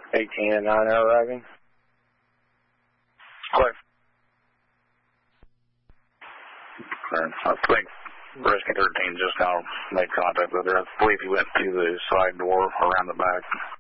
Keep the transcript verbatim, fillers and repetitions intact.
eighteen and nine are arriving. Clear. Clear. I think Rescue thirteen just now made contact with her. I believe he went to the side door around the back.